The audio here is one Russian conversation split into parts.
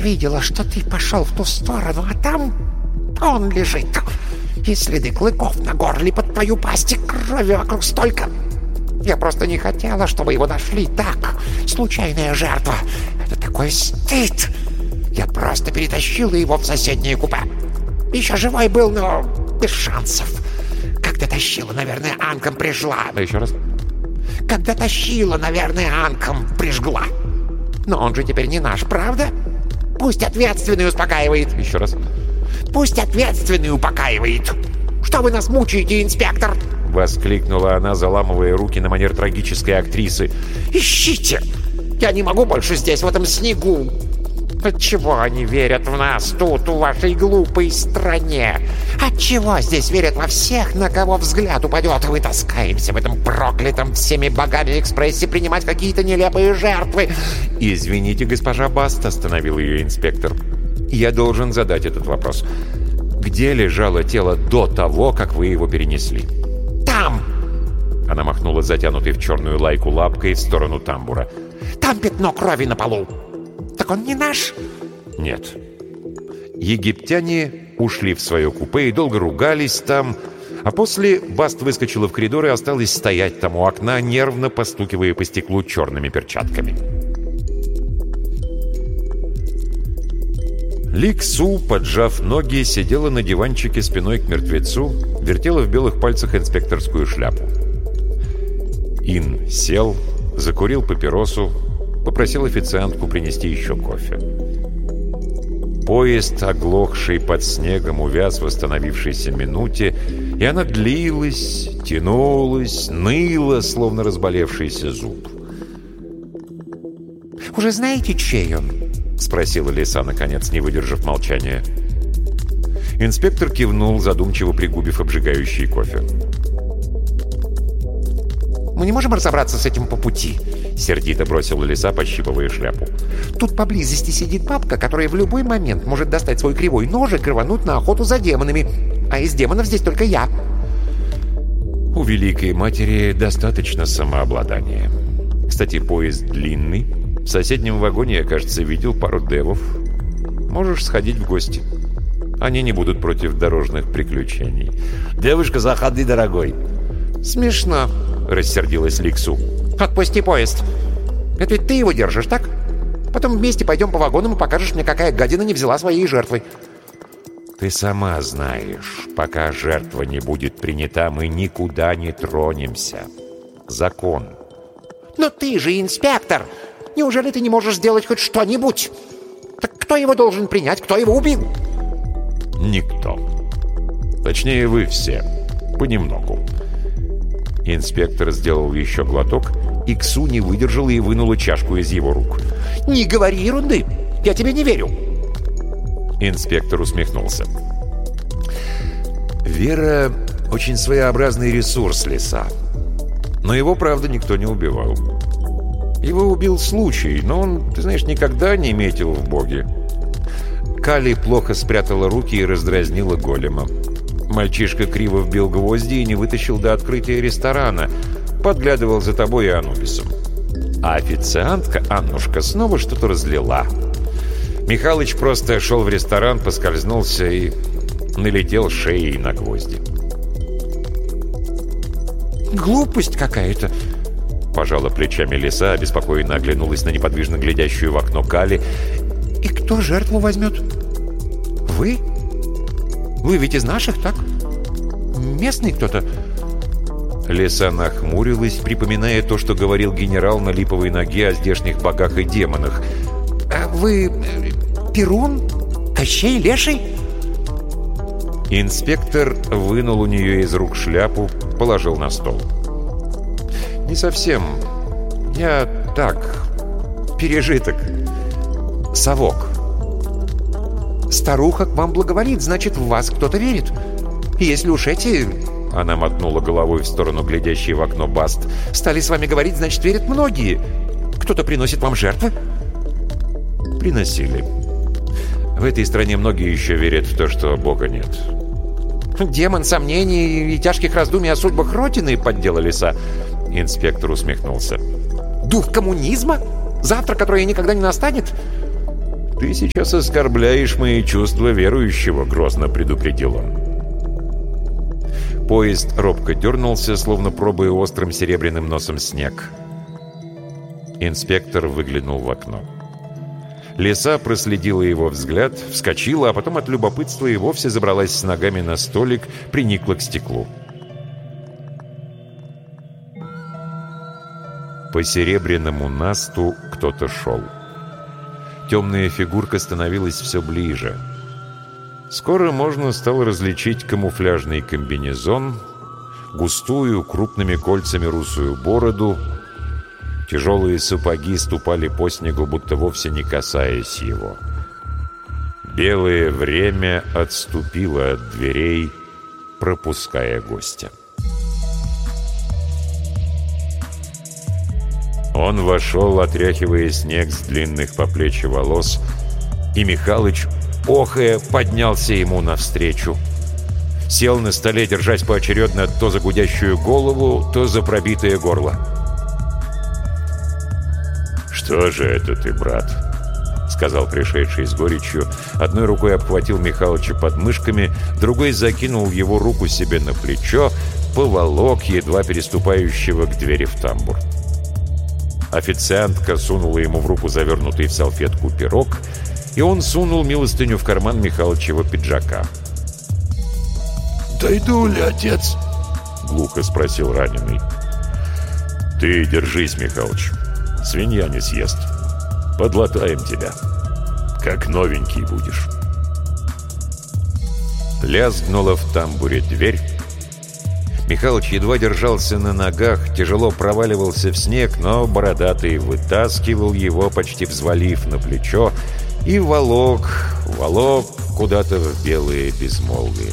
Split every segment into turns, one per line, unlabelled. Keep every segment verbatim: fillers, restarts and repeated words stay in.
видела, что ты пошел в ту сторону, а там он лежит. И следы клыков на горле под твою пасть, и крови вокруг столько. Я просто не хотела, чтобы его нашли так. Случайная жертва. Это такой стыд. Я просто перетащила его в соседнее купе. Еще живой был, но без шансов. Когда тащила, наверное, анком прижгла.
А еще раз.
Когда тащила, наверное, анком прижгла. Но он же теперь не наш, правда? Пусть ответственный успокаивает.
Еще раз.
Пусть ответственный упокаивает. Что вы нас мучаете, инспектор?
Воскликнула она, заламывая руки на манер трагической актрисы.
Ищите! Я не могу больше здесь, в этом снегу. Отчего они верят в нас тут, в вашей глупой стране? Отчего здесь верят во всех, на кого взгляд упадет, и мы таскаемся в этом проклятом всеми богами экспрессе принимать какие-то нелепые жертвы?
«Извините, госпожа Баст», — остановил ее инспектор. «Я должен задать этот вопрос. Где лежало тело до того, как вы его перенесли?»
«Там!»
Она махнула затянутой в черную лайку лапкой в сторону тамбура.
«Там пятно крови на полу. Так он не наш?»
«Нет». Египтяне ушли в свое купе и долго ругались там, а после Баст выскочила в коридор и осталась стоять там у окна, нервно постукивая по стеклу черными перчатками. Ли Ксу, поджав ноги, сидела на диванчике спиной к мертвецу, вертела в белых пальцах инспекторскую шляпу. Ин сел, закурил папиросу, попросил официантку принести еще кофе. Поезд, оглохший под снегом, увяз в остановившейся минуте, и она длилась, тянулась, ныла, словно разболевшийся зуб.
«Уже знаете, чей он?»
— спросила Лиса, наконец, не выдержав молчания. Инспектор кивнул, задумчиво пригубив обжигающий кофе.
«Мы не можем разобраться с этим по пути?»
— сердито бросила Лиса, пощипывая шляпу.
«Тут поблизости сидит бабка, которая в любой момент может достать свой кривой ножик и рвануть на охоту за демонами. А из демонов здесь только я».
«У Великой Матери достаточно самообладания. Кстати, поезд длинный. В соседнем вагоне я, кажется, видел пару девов. Можешь сходить в гости. Они не будут против дорожных приключений».
«Девушка, заходи, дорогой».
«Смешно»,
— рассердилась Ли Ксу.
«Отпусти поезд. Это ведь ты его держишь, так? Потом вместе пойдем по вагонам и покажешь мне, какая гадина не взяла своей жертвы».
«Ты сама знаешь, пока жертва не будет принята, мы никуда не тронемся. Закон».
«Но ты же инспектор! Неужели ты не можешь сделать хоть что-нибудь? Так кто его должен принять? Кто его убил?»
«Никто. Точнее, вы все. Понемногу». Инспектор сделал еще глоток, и Ксу не выдержала и вынула чашку из его рук.
«Не говори ерунды! Я тебе не верю!»
Инспектор усмехнулся. «Вера — очень своеобразный ресурс, Лиса. Но его, правда, никто не убивал. Его убил случай, но он, ты знаешь, никогда не метил в боге». Кали плохо спрятала руки и раздразнила голема. Мальчишка криво вбил гвозди и не вытащил до открытия ресторана. Подглядывал за тобой и Анубисом. А официантка, Аннушка, снова что-то разлила. Михалыч просто шел в ресторан, поскользнулся и налетел шеей на гвозди.
«Глупость какая-то!»
Пожала плечами Лиса, обеспокоенно оглянулась на неподвижно глядящую в окно Кали.
«И кто жертву возьмет? Вы? Вы ведь из наших, так? Местный кто-то?»
Лиса нахмурилась, припоминая то, что говорил генерал на липовой ноге о здешних богах и демонах.
«А вы... Перун? Кощей Леший?»
Инспектор вынул у нее из рук шляпу, положил на стол. «Не совсем. Я так... пережиток. Совок».
«Старуха к вам благоволит, значит, в вас кто-то верит. И если уж эти...»
Она мотнула головой в сторону глядящей в окно Баст.
«Стали с вами говорить, значит, верят многие. Кто-то приносит вам жертвы?»
«Приносили. В этой стране многие еще верят в то, что Бога нет».
«Демон сомнений и тяжких раздумий о судьбах Родины», — поддела Лиса.
Инспектор усмехнулся.
«Дух коммунизма? Завтра, которое никогда не настанет?
«Ты сейчас оскорбляешь мои чувства верующего», — грозно предупредил он. Поезд робко дернулся, словно пробуя острым серебряным носом снег. Инспектор выглянул в окно. Лиса проследила его взгляд, вскочила, а потом от любопытства и вовсе забралась с ногами на столик, приникла к стеклу. По серебряному насту кто-то шел. Темная фигурка становилась все ближе. Скоро можно стало различить камуфляжный комбинезон, густую, крупными кольцами русую бороду. Тяжелые сапоги ступали по снегу, будто вовсе не касаясь его. Белое время отступило от дверей, пропуская гостя. Он вошел, отряхивая снег с длинных по плечи волос, и Михалыч, охая, поднялся ему навстречу. Сел на столе, держась поочередно то за гудящую голову, то за пробитое горло. «Что же это ты, брат?» — сказал пришедший с горечью. Одной рукой обхватил Михалыча под мышками, другой закинул его руку себе на плечо, поволок, едва переступающего к двери в тамбур. Официантка сунула ему в руку завернутый в салфетку пирог, и он сунул милостыню в карман Михалычева пиджака. «Дойду ли, отец?» — глухо спросил раненый. «Ты держись, Михалыч. Свинья не съест. Подлатаем тебя. Как новенький будешь». Лязгнула в тамбуре дверь. Михалыч едва держался на ногах, тяжело проваливался в снег, но бородатый вытаскивал его, почти взвалив на плечо, и волок, волок куда-то в белые безмолвие.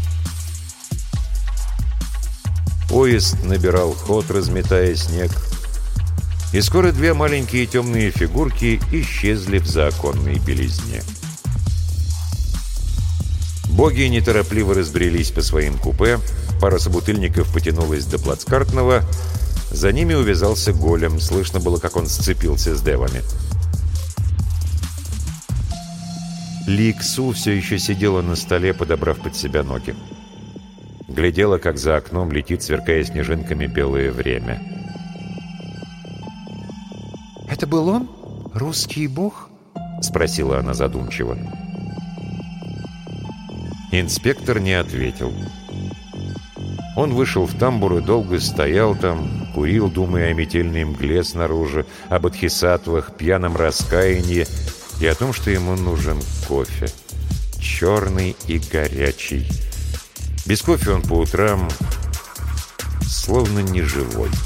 Поезд набирал ход, разметая снег, и скоро две маленькие темные фигурки исчезли в заоконной белизне. Боги неторопливо разбрелись по своим купе, пара собутыльников потянулась до плацкартного, за ними увязался голем, слышно было, как он сцепился с девами. Ли Ксу все еще сидела на столе, подобрав под себя ноги. Глядела, как за окном летит, сверкая снежинками, белое время.
«Это был он? Русский бог?» — спросила она задумчиво.
Инспектор не ответил. Он вышел в тамбур и долго стоял там, курил, думая о метельной мгле снаружи, об бодхисаттвах, пьяном раскаянии и о том, что ему нужен кофе. Черный и горячий. Без кофе он по утрам словно неживой.